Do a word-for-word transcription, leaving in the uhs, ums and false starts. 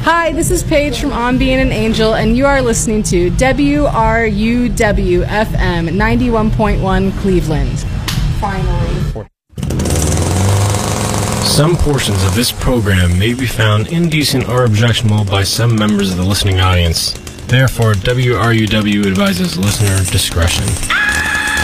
Hi, this is Paige from On Being an Angel, and you are listening to W R U W F M ninety-one point one Cleveland. Finally. Some portions of this program may be found indecent or objectionable by some members of the listening audience. Therefore, W R U W advises listener discretion.